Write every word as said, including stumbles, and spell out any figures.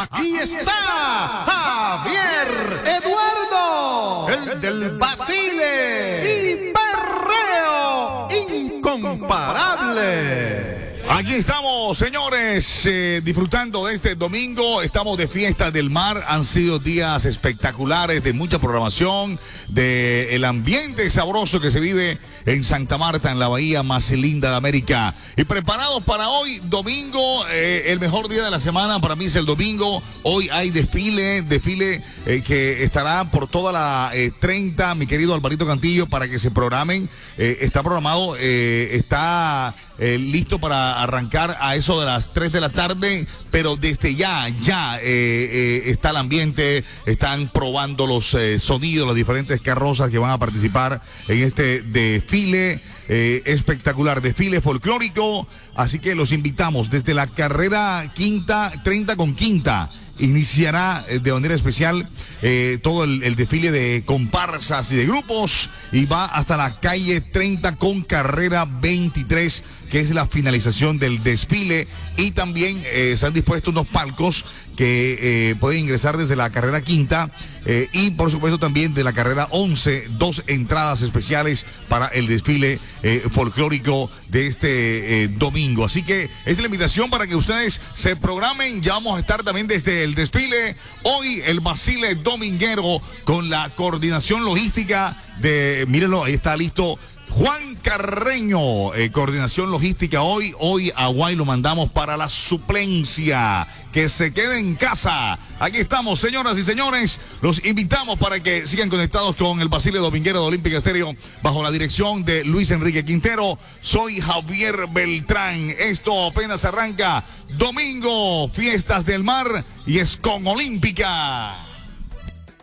Aquí está Javier Eduardo, el del Basile y perreo incomparable. Aquí estamos, señores, eh, disfrutando de este domingo. Estamos de fiesta del mar. Han sido días espectaculares, de mucha programación, de el ambiente sabroso que se vive en Santa Marta, en la bahía más linda de América. Y preparados para hoy, domingo, eh, el mejor día de la semana para mí es el domingo. Hoy hay desfile, desfile eh, que estará por toda la eh, treinta, mi querido Alvarito Cantillo, para que se programen. Eh, está programado, eh, está... Eh, listo para arrancar a eso de las tres de la tarde, pero desde ya, ya eh, eh, está el ambiente, están probando los eh, sonidos, las diferentes carrozas que van a participar en este desfile eh, espectacular, desfile folclórico, así que los invitamos desde la carrera quinta, treinta con quinta. Iniciará de manera especial eh, todo el, el desfile de comparsas y de grupos y va hasta la calle treinta con carrera veintitrés, que es la finalización del desfile, y también eh, se han dispuesto unos palcos que eh, pueden ingresar desde la carrera quinta eh, y por supuesto también de la carrera once, dos entradas especiales para el desfile eh, folclórico de este eh, domingo. Así que es la invitación para que ustedes se programen. Ya vamos a estar también desde el desfile. Hoy el Basile dominguero con la coordinación logística de, mírenlo, ahí está listo Juan Carreño, eh, coordinación logística hoy. Hoy a Guay lo mandamos para la suplencia. Que se quede en casa. Aquí estamos, señoras y señores. Los invitamos para que sigan conectados con el Basile Dominguero de Olímpica Estéreo bajo la dirección de Luis Enrique Quintero. Soy Javier Beltrán. Esto apenas arranca. Domingo, fiestas del mar y es con Olímpica.